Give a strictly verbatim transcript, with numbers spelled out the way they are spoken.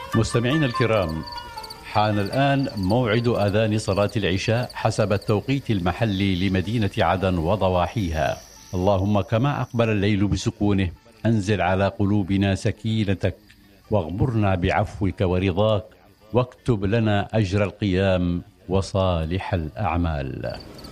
مستمعينا الكرام، حان الآن موعد أذان صلاة العشاء حسب التوقيت المحلي لمدينة عدن وضواحيها. اللهم كما أقبل الليل بسكونه أنزل على قلوبنا سكينتك، واغمرنا بعفوك ورضاك، واكتب لنا أجر القيام وصالح الأعمال.